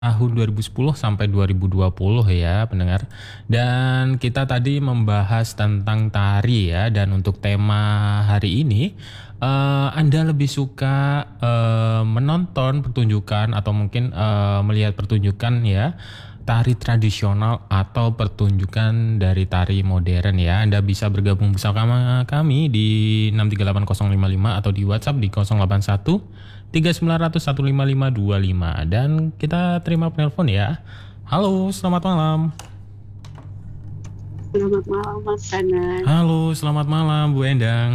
tahun 2010 sampai 2020 ya pendengar. Dan kita tadi membahas tentang tari ya. Dan untuk tema hari ini, Anda lebih suka menonton pertunjukan atau mungkin melihat pertunjukan ya, tari tradisional atau pertunjukan dari tari modern ya. Anda bisa bergabung bersama kami di 6380555 atau di WhatsApp di 081 390015525 dan kita terima penelpon ya. Halo, selamat malam. Selamat malam Mas Hanan. Halo, selamat malam Bu Endang.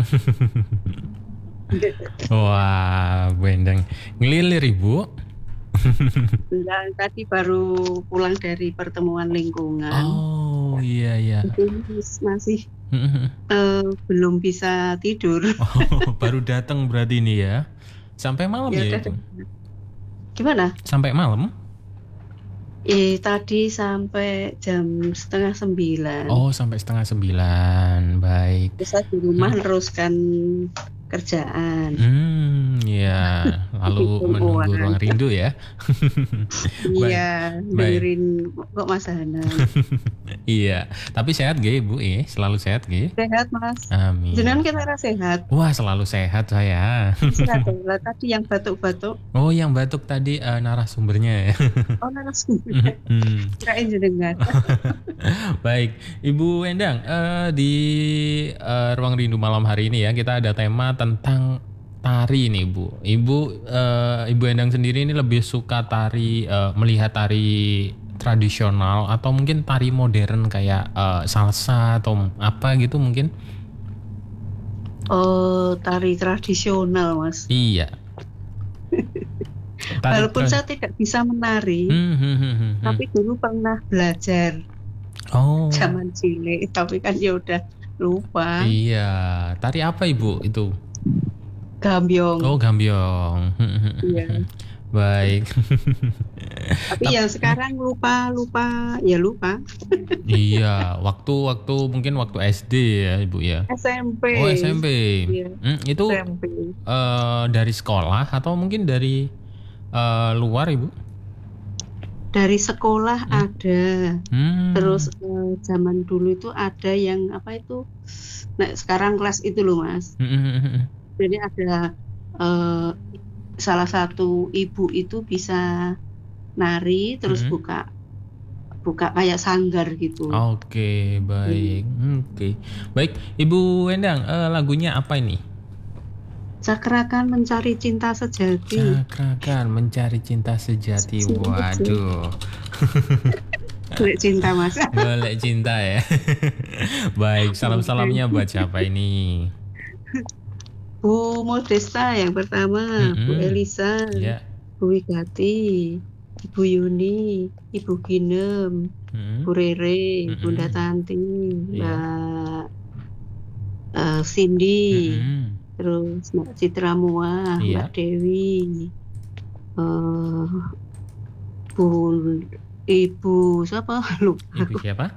Wah, Bu Endang ngelilir Ibu. Enggak, tadi baru pulang dari pertemuan lingkungan. Oh iya. Masih belum bisa tidur. Oh, baru datang berarti ini ya. Sampai malam ya itu. Gimana? Sampai malam? Tadi sampai jam 8:30. Oh, sampai 8:30. Baik. Bisa di rumah teruskan kerjaan. Ya. Lalu menunggu ruang rindu ya. Iya, dengerin kok Mas Hanan. Iya, tapi sehat gak Bu? Selalu sehat gak? Sehat Mas. Amin. Jenengan kita sehat. Wah, selalu sehat saya. Sehat lah. Tadi yang batuk-batuk. Oh, yang batuk tadi narasumbernya ya. Oh, narasumbernya. Kirain jenengan. Baik, Ibu Endang, di ruang rindu malam hari ini ya kita ada tema tentang tari nih Bu. Ibu Endang sendiri ini lebih suka tari, melihat tari tradisional atau mungkin tari modern kayak salsa atau apa gitu mungkin? Oh, tari tradisional Mas. Iya. Walaupun saya tidak bisa menari, tapi dulu pernah belajar. Oh. Zaman cilik, tapi kan ya udah lupa. Iya, tari apa Ibu itu? Gambyong. Oh, gambyong. Iya. Baik. Tapi ya sekarang lupa. Iya, waktu mungkin waktu SD ya Ibu ya. SMP. Oh, SMP. Iya. Itu SMP. Dari sekolah atau mungkin dari luar Ibu? Dari sekolah ada. Terus zaman dulu itu ada yang apa itu? Nah, sekarang kelas itu loh Mas. Jadi ada salah satu ibu itu bisa nari terus buka kayak sanggar gitu. Oke, baik. Oke. Baik, Ibu Endang, lagunya apa ini? Cakrakan mencari cinta sejati. Cakrakan mencari cinta sejati. Waduh. Boleh cinta Mas. Boleh cinta ya. Baik, salam-salamnya buat siapa ini? Bu Modesta yang pertama, Bu Elisa, ya. Bu Wigati, Ibu Yuni, Ibu Ginem, Bu Rere, Bunda Tanti, Mbak Cindy, terus Mbak Citra Mua, Mbak Dewi, Ibu siapa? Lupa. Ibu siapa?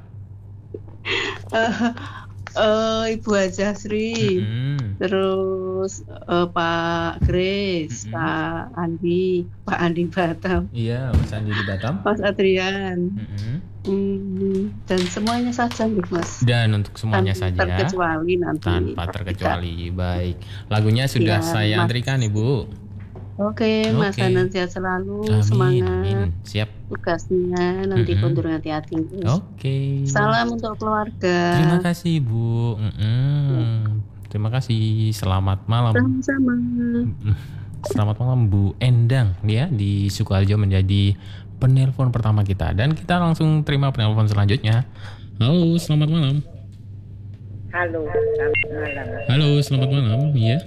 Ibu Ajasri, terus Pak Grace, Pak Andi Batam. Iya, Mas Andi di Batam. Mas Adrian. Dan semuanya saja Mas. Dan untuk semuanya tanpa saja. Terkecuali nanti. Tanpa terkecuali. Baik. Lagunya sudah saya antrikan Ibu. Oke, Mas Hanan sehat selalu. Amin, semangat. Amin. Siap. Tugasnya nanti pun turun hati-hati. Oke. Salam untuk keluarga. Terima kasih Bu. Terima kasih. Selamat malam. Sama-sama. Selamat malam Bu Endang ya di Sukoharjo menjadi penelpon pertama kita dan kita langsung terima penelpon selanjutnya. Halo, selamat malam. Halo, selamat malam. Halo, selamat malam. Ya.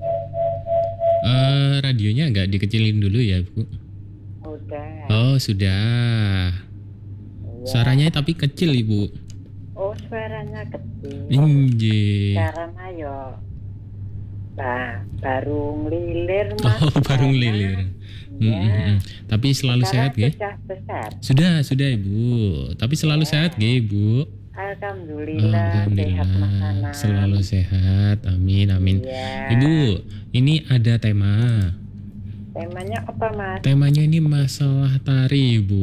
Radionya agak dikecilin dulu ya Bu. Udah. Oh sudah. Ya. Suaranya tapi kecil Ibu. Oh suaranya kecil. Injih. Karena yo baru ngelilir Mas. Oh baru ngelilir. Ya. Tapi selalu sehat ya? Sudah Ibu. Tapi selalu sehat ya Ibu. Alhamdulillah. Sehat, selalu sehat. Amin. Ya. Ibu, ini ada tema. Temanya apa, Mas? Temanya ini masalah tari, Bu.